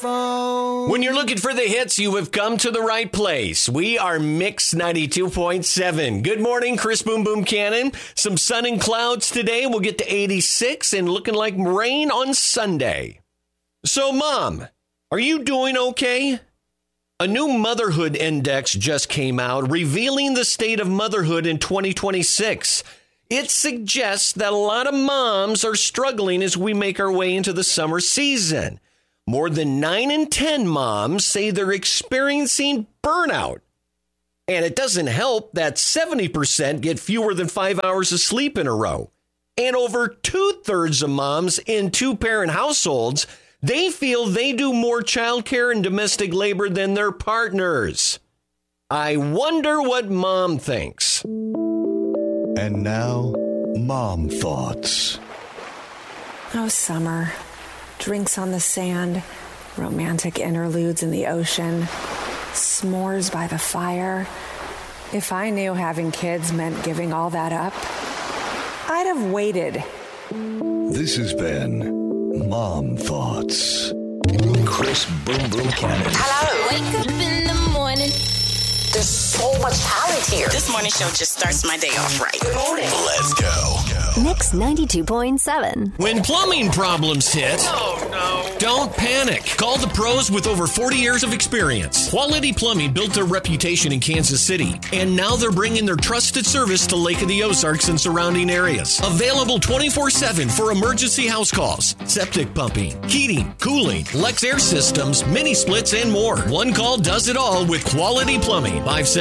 phone. When you're looking for the hits, you have come to the right place. We are Mix 92.7. Good morning, Chris Boom Boom Cannon. Some sun and clouds today. We'll get to 86 and looking like rain on Sunday. So, Mom, are you doing okay? A new motherhood index just came out revealing the state of motherhood in 2026. It suggests that a lot of moms are struggling as we make our way into the summer season. More than 9 in 10 moms say they're experiencing burnout. And it doesn't help that 70% get fewer than 5 hours of sleep in a row. And over 2/3 of moms in two-parent households, they feel they do more childcare and domestic labor than their partners. I wonder what Mom thinks. And now, Mom Thoughts. Oh, summer. Drinks on the sand, romantic interludes in the ocean, s'mores by the fire. If I knew having kids meant giving all that up, I'd have waited. This has been Mom Thoughts. Chris Boom Boom Cannon. Hello. Wake up in the morning. There's so much talent here. This morning show just starts my day off right. Good morning. Let's go. Mix 92.7. When plumbing problems hit, don't panic. Call the pros with over 40 years of experience. Quality Plumbing built their reputation in Kansas City, and now they're bringing their trusted service to Lake of the Ozarks and surrounding areas. Available 24/7 for emergency house calls, septic pumping, heating, cooling, Lex Air systems, mini splits, and more. One call does it all with Quality Plumbing.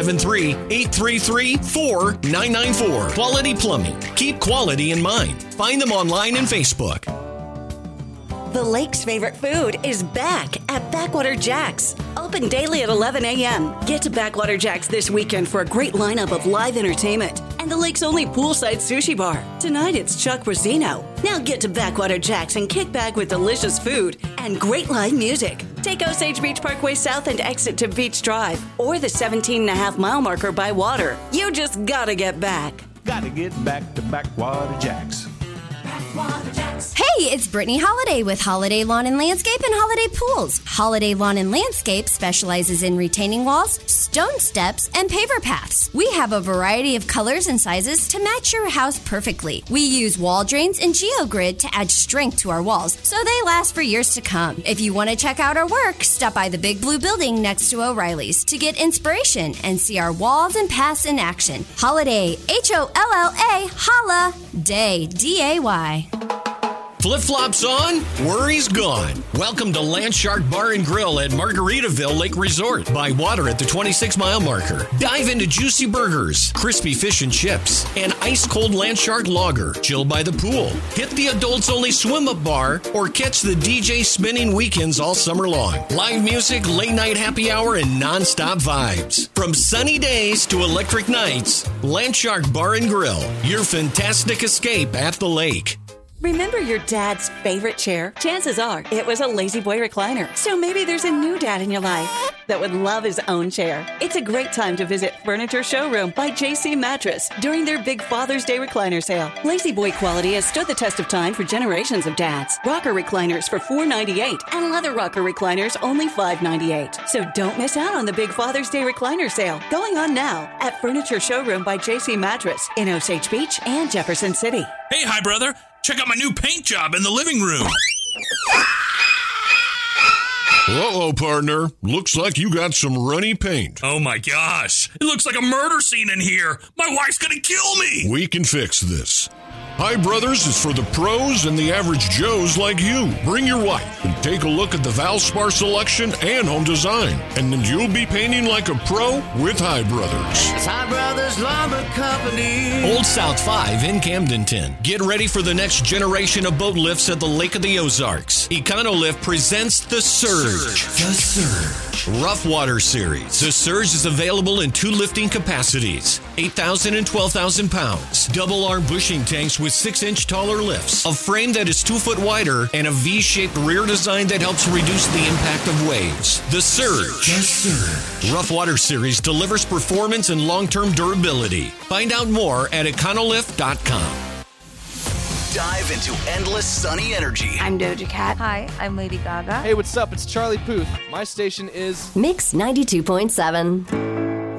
573-833-4994. Quality Plumbing. Keep quality in mind. Find them online and Facebook. The Lake's favorite food is back at Backwater Jack's. Open daily at 11 a.m. Get to Backwater Jack's this weekend for a great lineup of live entertainment and the Lake's only poolside sushi bar. Tonight it's Chuck Rosino. Now get to Backwater Jack's and kick back with delicious food and great live music. Take Osage Beach Parkway South and exit to Beach Drive or the 17.5-mile marker by water. You just gotta get back. Gotta get back to Backwater Jacks. Hey, it's Brittany Holiday with Holiday Lawn and Landscape and Holiday Pools. Holiday Lawn and Landscape specializes in retaining walls, stone steps, and paver paths. We have a variety of colors and sizes to match your house perfectly. We use wall drains and GeoGrid to add strength to our walls so they last for years to come. If you want to check out our work, stop by the Big Blue Building next to O'Reilly's to get inspiration and see our walls and paths in action. Holiday, Holla, Holla, Day, D-A-Y. Flip-flops on, worries gone. Welcome to Landshark Bar and Grill at Margaritaville Lake Resort. By water at the 26-mile marker. Dive into juicy burgers, crispy fish and chips, and ice-cold Landshark lager. Chill by the pool. Hit the adults-only swim-up bar or catch the DJ spinning weekends all summer long. Live music, late-night happy hour, and non-stop vibes. From sunny days to electric nights, Landshark Bar and Grill. Your fantastic escape at the lake. Remember your dad's favorite chair? Chances are it was a Lazy Boy recliner. So maybe there's a new dad in your life that would love his own chair. It's a great time to visit Furniture Showroom by JC Mattress during their big Father's Day recliner sale. Lazy Boy quality has stood the test of time for generations of dads. Rocker recliners for $498 and leather rocker recliners only $598. So don't miss out on the big Father's Day recliner sale going on now at Furniture Showroom by JC Mattress in Osage Beach and Jefferson City. Hey, hi, brother. Check out my new paint job in the living room. Uh-oh, partner. Looks like you got some runny paint. Oh, my gosh. It looks like a murder scene in here. My wife's gonna kill me. We can fix this. Hi Brothers is for the pros and the average Joes like you. Bring your wife and take a look at the Valspar selection and home design. And then you'll be painting like a pro with Hi Brothers. It's Hi Brothers Lumber Company. Old South 5 in Camdenton. Get ready for the next generation of boat lifts at the Lake of the Ozarks. Econolift presents The Surge. The Surge. Rough Water Series. The Surge is available in 2 lifting capacities, 8,000 and 12,000 pounds. Double arm bushing tanks with 6-inch taller lifts, a frame that is 2 foot wider, and a V-shaped rear design that helps reduce the impact of waves. The Surge. The Surge. Rough Water Series delivers performance and long-term durability. Find out more at econolift.com. Dive into endless sunny energy. I'm Doja Cat. Hi, I'm Lady Gaga. Hey, what's up? It's Charlie Puth. My station is Mix 92.7.